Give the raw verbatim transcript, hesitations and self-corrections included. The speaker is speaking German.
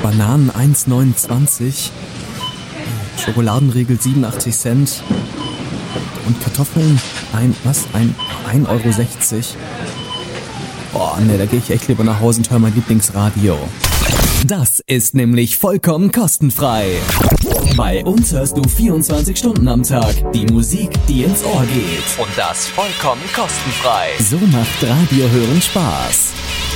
Bananen eins neunundzwanzig, Schokoladenriegel siebenundachtzig Cent und Kartoffeln ein, was, ein, ein Euro sechzig. Boah, ne, da gehe ich echt lieber nach Hause und höre mein Lieblingsradio. Das ist nämlich vollkommen kostenfrei. Bei uns hörst du vierundzwanzig Stunden am Tag die Musik, die ins Ohr geht. Und das vollkommen kostenfrei. So macht Radio hören Spaß.